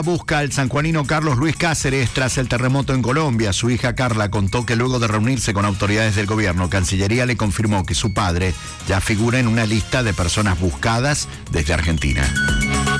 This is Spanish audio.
Busca al sanjuanino Carlos Luis Cáceres tras el terremoto en Colombia. Su hija Carla contó que luego de reunirse con autoridades del gobierno, Cancillería le confirmó que su padre ya figura en una lista de personas buscadas desde Argentina.